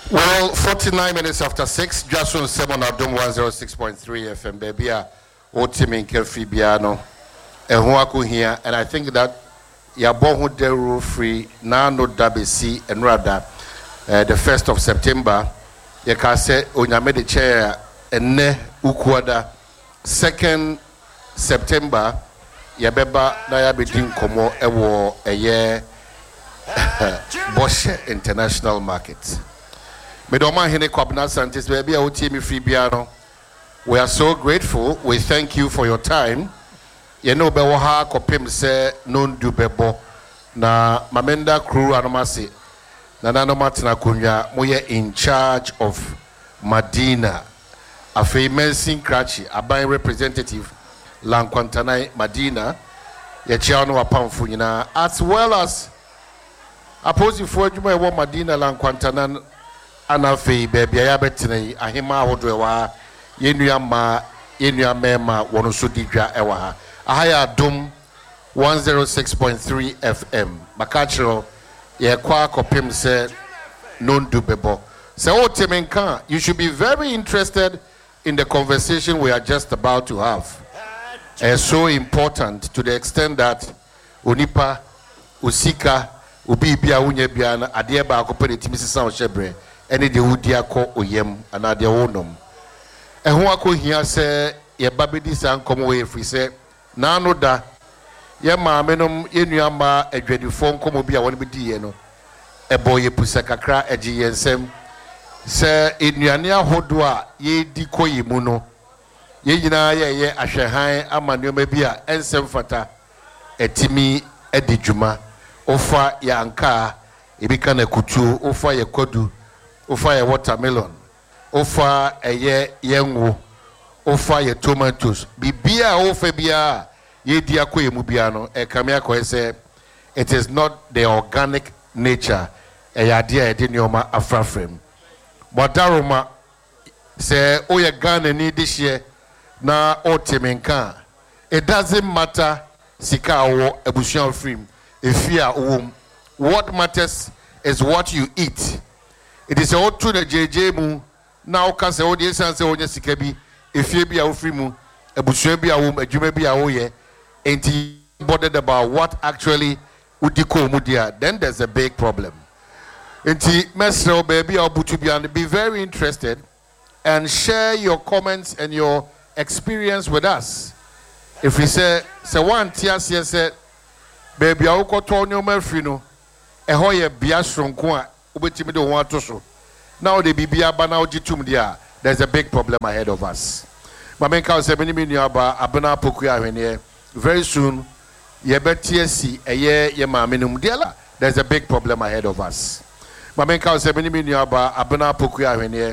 Well, 49 minutes after 6, just on 7 Adom 106.3 FM, baby. Otimin Kefi Biano, and Huaku here, and I think that Yabon Deru free now no WC and rather the 1st of September, Yakase Onyamede chair and ne Ukwada 2nd September, Yabeba Nayabidin Komo Ewo a year Bosch International Market. Medoma Hene Kwabna Santis, baby, Otimi Free Biano. We are so grateful. We thank you for your time. You know, Bewaha Kopim se non du bebo na Mamenda crew anomasi. Na nanomatina kunya moye in charge of Madina. A famous Krachi, a by representative Lankwantanai Madina. Yechiano Wapamfuina, as well as opposing for Juma Madina Lankwantanan Anafi, baby, Ayabetine, Ahima Hodrewa. Yenuama mema wanusudidra ewa ahaya dum 106.3 FM makachiro ye kwa kopim se nondu bebo se otemenka. You should be very interested in the conversation we are just about to have. It's so important to the extent that unipa usika ubi bia unye bia na ade ba akopere timisisa ohyebre ene de wudia ko oyem anade wonom. And who are here say, ye babidi san come away free say, Nano da, ye ma menum yenuama a dreadful phone come be a one bidi a boy pusakakra a GSM. Sir, in Yania Hodua, ye decoy muno. Ye ye ashahai amanyo mebia and sem fata a timi edijuma, ofa ya anka, ibikana kutu, ofa ya kodu, ofa ya watermelon. Offer a ye yengu, offer ye tomatoes. Bibia offer bia ye diako ye mubiano. E kamiako say it is not the organic nature. E yadia edinioma afrafrem. Wadaroma say o ye gane ni this year na otemenka. It doesn't matter sika awo ebusian frame. Efia wom. What matters is what you eat. It is all to the JJ mu. Now, can say, oh, yes, and say, oh, yes, Sikabi, if you be a free moon, a bushebi, a jumebi, a oye, ain't he bothered about what actually would you call Mudia? Then there's a big problem. Ain't he, Mesro, baby, or Butubian, be very interested and share your comments and your experience with us. If we say one tears, yes, baby, I'll call Tonio Merfino, a hoye biastron qua, ubetimido want to so. Now the Bibia Banao Jitum dia, there's a big problem ahead of us. Mamenka 70 million abana pokuya when very soon ye TSC a year yema minimum diala. There's a big problem ahead of us. Mamenka 70 million abana pokuya when